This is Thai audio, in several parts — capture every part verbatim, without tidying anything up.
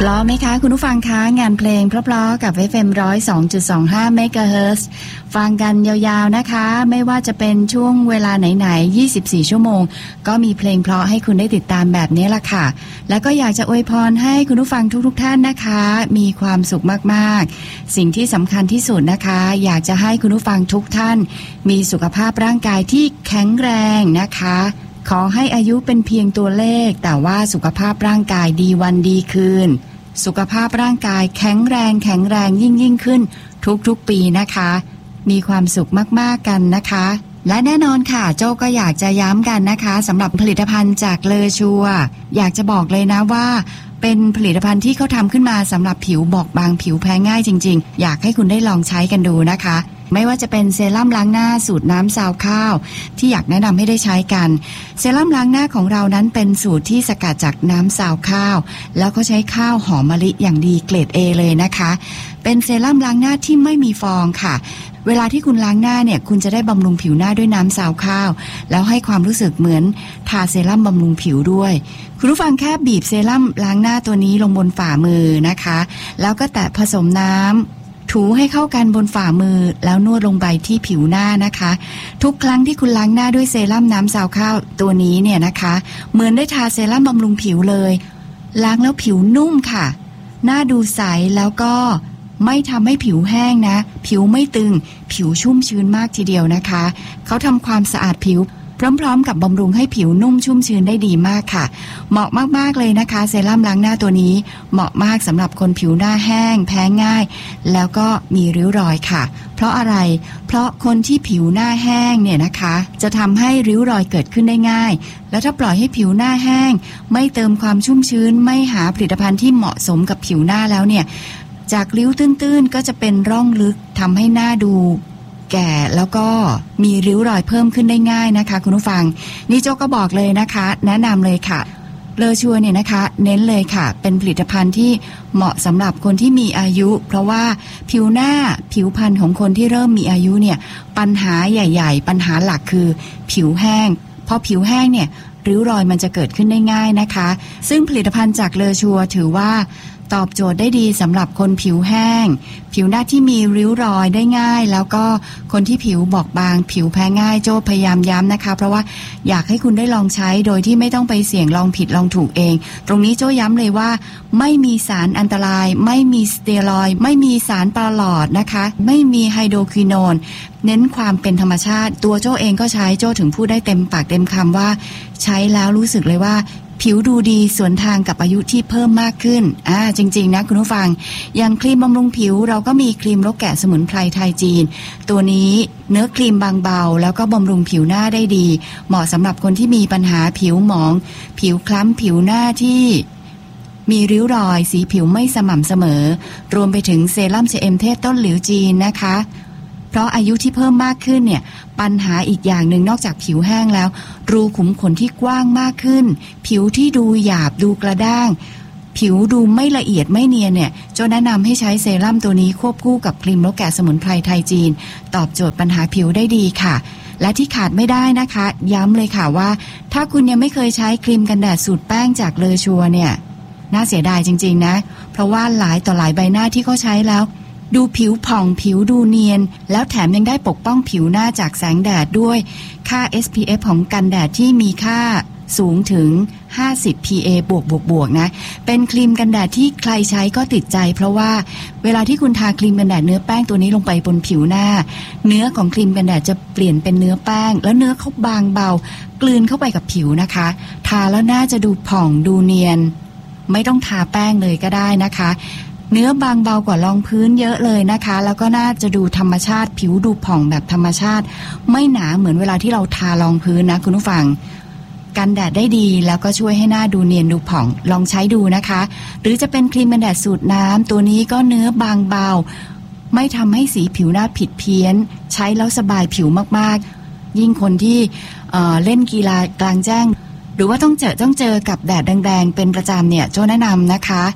เพราะไหมคะคุณผู้ฟังคะงานเพลงเพราะๆกับ เอฟ เอ็ม หนึ่งร้อยสองจุดสองห้า เมกะเฮิรตซ์ฟังกันยาวๆนะคะไม่ว่าจะเป็นช่วงเวลาไหนๆยี่สิบสี่ชั่วโมงก็มีเพลงเพราะให้คุณได้ติดตามแบบนี้ล่ะค่ะแล้วก็อยากจะอวยพรให้คุณผู้ฟังทุกๆท่านนะคะมีความสุขมากๆสิ่งที่สำคัญที่สุดนะคะอยากจะให้คุณผู้ฟังทุกท่านมีสุขภาพร่างกายที่แข็งแรงนะคะขอให้อายุเป็นเพียงตัวเลขแต่ว่าสุขภาพร่างกายดีวันดีคืนสุขภาพร่างกายแข็งแรงแข็งแรงยิ่งยิ่งขึ้นทุกๆปีนะคะมีความสุขมากๆกันนะคะและแน่นอนค่ะโจ้ก็อยากจะย้ำกันนะคะสำหรับผลิตภัณฑ์จากเลอชัวอยากจะบอกเลยนะว่าเป็นผลิตภัณฑ์ที่เขาทำขึ้นมาสำหรับผิวบอบบางผิวแพ้ง่ายจริงๆอยากให้คุณได้ลองใช้กันดูนะคะไม่ว่าจะเป็นเซรั่มล้างหน้าสูตรน้ำซาวข้าวที่อยากแนะนำให้ได้ใช้กันเซรั่มล้างหน้าของเรานั้นเป็นสูตรที่สกัดจากน้ำซาวข้าวแล้วก็ใช้ข้าวหอมมะลิอย่างดีเกรด เอ เลยนะคะเป็นเซรั่มล้างหน้าที่ไม่มีฟองค่ะเวลาที่คุณล้างหน้าเนี่ยคุณจะได้บำรุงผิวหน้าด้วยน้ำซาวข้าวแล้วให้ความรู้สึกเหมือนทาเซรั่มบำรุงผิวด้วยคุณผู้ฟังแค่บีบเซรั่มล้างหน้าตัวนี้ลงบนฝ่ามือนะคะแล้วก็แตะผสมน้ำถูให้เข้ากันบนฝ่ามือแล้วนวดลงไปที่ผิวหน้านะคะทุกครั้งที่คุณล้างหน้าด้วยเซรั่มน้ำซาวข้าวตัวนี้เนี่ยนะคะเหมือนได้ทาเซรั่มบำรุงผิวเลยล้างแล้วผิวนุ่มค่ะหน้าดูใสแล้วก็ไม่ทำให้ผิวแห้งนะผิวไม่ตึงผิวชุ่มชื้นมากทีเดียวนะคะเขาทำความสะอาดผิวพร้อมๆกับบำรุงให้ผิวนุ่มชุ่มชื้นได้ดีมากค่ะเหมาะมากๆเลยนะคะเซรั่มล้างหน้าตัวนี้เหมาะมากสำหรับคนผิวหน้าแห้งแพ้ง่ายแล้วก็มีริ้วรอยค่ะเพราะอะไรเพราะคนที่ผิวหน้าแห้งเนี่ยนะคะจะทำให้ริ้วรอยเกิดขึ้นได้ง่ายแล้วถ้าปล่อยให้ผิวหน้าแห้งไม่เติมความชุ่มชื้นไม่หาผลิตภัณฑ์ที่เหมาะสมกับผิวหน้าแล้วเนี่ยจากริ้วตื้นๆก็จะเป็นร่องลึกทำให้หน้าดูแก่แล้วก็มีริ้วรอยเพิ่มขึ้นได้ง่ายนะคะคุณผู้ฟังนี่โจก็บอกเลยนะคะแนะนำเลยค่ะเลอชัวเนี่ยนะคะเน้นเลยค่ะเป็นผลิตภัณฑ์ที่เหมาะสำหรับคนที่มีอายุเพราะว่าผิวหน้าผิวพรรณของคนที่เริ่มมีอายุเนี่ยปัญหาใหญ่ๆปัญหาหลักคือผิวแห้งพอผิวแห้งเนี่ยริ้วรอยมันจะเกิดขึ้นได้ง่ายนะคะซึ่งผลิตภัณฑ์จากเลอชัวถือว่าตอบโจทย์ได้ดีสำหรับคนผิวแห้งผิวหน้าที่มีริ้วรอยได้ง่ายแล้วก็คนที่ผิวบอบบางผิวแพ้ง่ายโจ้พยายามย้ำนะคะเพราะว่าอยากให้คุณได้ลองใช้โดยที่ไม่ต้องไปเสี่ยงลองผิดลองถูกเองตรงนี้โจ้ย้ำเลยว่าไม่มีสารอันตรายไม่มีสเตียรอยด์ไม่มีสารปลาหลอดนะคะไม่มีไฮโดรควิโนนเน้นความเป็นธรรมชาติตัวโจ้เองก็ใช้โจ้ถึงพูดได้เต็มปากเต็มคำว่าใช้แล้วรู้สึกเลยว่าผิวดูดีสวนทางกับอายุที่เพิ่มมากขึ้นอ่าจริงๆนะคุณผู้ฟังอย่างครีมบำรุงผิวเราก็มีครีมรกแกะสมุนไพรไทยจีนตัวนี้เนื้อครีมบางเบาแล้วก็บำรุงผิวหน้าได้ดีเหมาะสำหรับคนที่มีปัญหาผิวหมองผิวคล้ำผิวหน้าที่มีริ้วรอยสีผิวไม่สม่ำเสมอรวมไปถึงเซรั่มเชเอมเทศต้นหลิวจีนนะคะเพราะอายุที่เพิ่มมากขึ้นเนี่ยปัญหาอีกอย่างหนึ่งนอกจากผิวแห้งแล้วรูขุมขนที่กว้างมากขึ้นผิวที่ดูหยาบดูกระด้างผิวดูไม่ละเอียดไม่เนียนเนี่ยโจ้แนะนำให้ใช้เซรั่มตัวนี้ควบคู่กับครีมรกแกะสมุนไพรไทยจีนตอบโจทย์ปัญหาผิวได้ดีค่ะและที่ขาดไม่ได้นะคะย้ำเลยค่ะว่าถ้าคุณยังไม่เคยใช้ครีมกันแดดสูตรแป้งจากเลอชัวเนี่ยน่าเสียดายจริงๆนะเพราะว่าหลายต่อหลายใบหน้าที่เขาใช้แล้วดูผิวผ่องผิวดูเนียนแล้วแถมยังได้ปกป้องผิวหน้าจากแสงแดดด้วยค่า เอส พี เอฟ ของกันแดดที่มีค่าสูงถึงห้าสิบ พี เอ บวกบวกบวกนะเป็นครีมกันแดดที่ใครใช้ก็ติดใจเพราะว่าเวลาที่คุณทาครีมกันแดดเนื้อแป้งตัวนี้ลงไปบนผิวหน้าเนื้อของครีมกันแดดจะเปลี่ยนเป็นเนื้อแป้งแล้วเนื้อเขาบางเบากลืนเข้าไปกับผิวนะคะทาแล้วหน้าจะดูผ่องดูเนียนไม่ต้องทาแป้งเลยก็ได้นะคะเนื้อบางเบากว่ารองพื้นเยอะเลยนะคะแล้วก็น่าจะดูธรรมชาติผิวดูผ่องแบบธรรมชาติไม่หนาเหมือนเวลาที่เราทารองพื้นนะคุณผู้ฟังกันแดดได้ดีแล้วก็ช่วยให้หน้าดูเนียนดูผ่องลองใช้ดูนะคะหรือจะเป็นครีมกันแดดสูตรน้ำตัวนี้ก็เนื้อบางเบาไม่ทำให้สีผิวหน้าผิดเพี้ยนใช้แล้วสบายผิวมากๆยิ่งคนที่เอ่อเล่นกีฬากลางแจ้งหรือว่าต้องเจอต้องเจอกับแดดแดงๆเป็นประจำเนี่ยโจ้แนะนำนะคะ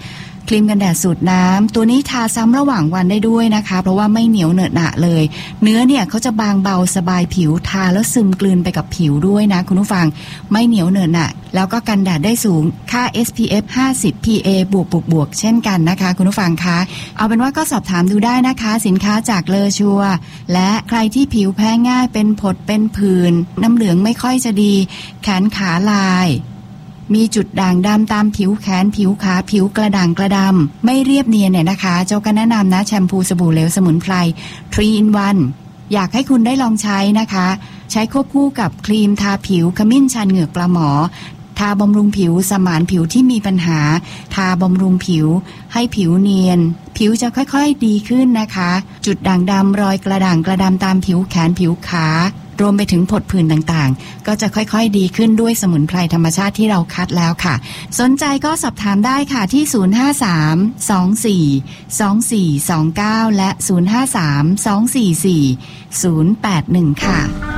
ครีมกันแดดสูตรน้ำตัวนี้ทาซ้ำระหว่างวันได้ด้วยนะคะเพราะว่าไม่เหนียวเหนอะหนะเลยเนื้อเนี่ยเขาจะบางเบาสบายผิวทาแล้วซึมกลืนไปกับผิวด้วยนะคุณผู้ฟังไม่เหนียวเหนอะหนะแล้วก็กันแดดได้สูงค่า เอส พี เอฟ ห้าสิบ พี เอ บวกบวกบวกเช่นกันนะคะคุณผู้ฟังคะเอาเป็นว่าก็สอบถามดูได้นะคะสินค้าจากเลอชัวและใครที่ผิวแพ้ง่ายเป็นผดเป็นผื่นน้ำเหลืองไม่ค่อยจะดีแขนขาลายมีจุดด่างดำตามผิวแขนผิวขาผิวกระด่างกระดำไม่เรียบเนียนเนี่ยนะคะเจ้าก็แนะนำนะแชมพูสบู่เหลวสมุนไพร ทรี อิน วัน อยากให้คุณได้ลองใช้นะคะใช้ควบคู่กับครีมทาผิวขมิ้นชันเหงือกปลาหมอทาบำรุงผิวสมานผิวที่มีปัญหาทาบำรุงผิวให้ผิวเนียนผิวจะค่อยๆดีขึ้นนะคะจุดด่างดำรอยกระด่างกระดำตามผิวแขนผิวขารวมไปถึงผดผื่นต่างๆก็จะค่อยๆดีขึ้นด้วยสมุนไพรธรรมชาติที่เราคัดแล้วค่ะสนใจก็สอบถามได้ค่ะที่ศูนย์ ห้า สาม สอง สี่ สอง สี่ สอง เก้าและศูนย์ ห้า สาม สอง สี่ สี่ ศูนย์ แปด หนึ่งค่ะ